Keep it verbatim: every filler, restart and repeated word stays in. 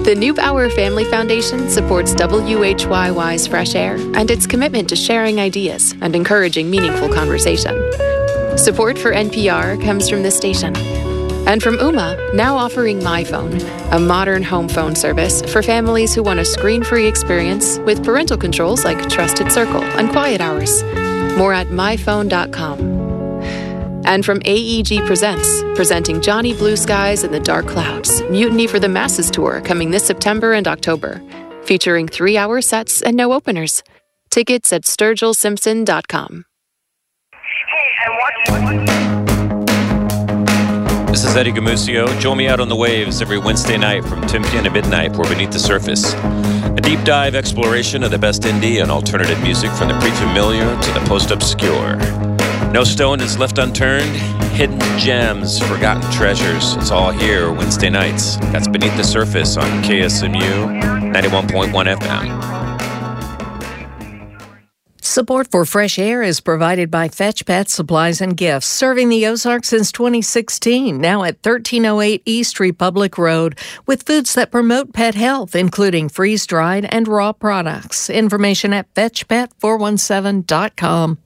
The Neubauer Family Foundation supports W H Y Y's Fresh Air and its commitment to sharing ideas and encouraging meaningful conversation. Support for N P R comes from this station. And from Ooma, now offering MyPhone, a modern home phone service for families who want a screen-free experience with parental controls like Trusted Circle and Quiet Hours. More at my phone dot com. And from A E G Presents, presenting Johnny Blue Skies and the Dark Clouds, Mutiny for the Masses Tour coming this September and October, featuring three-hour sets and no openers. Tickets at sturgill simpson dot com. Hey, I'm watching. This is Eddie Gamusio. Join me out on the waves every Wednesday night from ten p.m. to midnight for Beneath the Surface. A deep dive exploration of the best indie and alternative music from the pre-familiar to the post-obscure. No stone is left unturned. Hidden gems, forgotten treasures. It's all here Wednesday nights. That's Beneath the Surface on K S M U ninety-one point one F M. Support for Fresh Air is provided by Fetch Pet Supplies and Gifts, serving the Ozarks since twenty sixteen, now at thirteen oh eight East Republic Road, with foods that promote pet health, including freeze-dried and raw products. Information at fetch pet four one seven dot com.